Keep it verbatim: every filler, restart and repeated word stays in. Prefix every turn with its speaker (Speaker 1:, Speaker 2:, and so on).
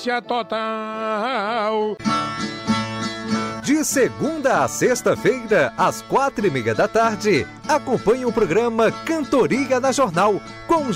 Speaker 1: Audiência total.
Speaker 2: De segunda a sexta-feira, às quatro e meia da tarde, acompanhe o programa Cantoria na Jornal, com